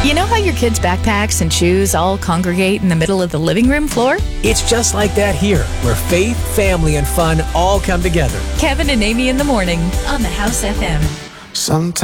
You know how your kids' backpacks and shoes all congregate in the middle of the living room floor? It's just like that here, where faith, family, and fun all come together. Kevin and Amy in the morning on the House FM. Sometimes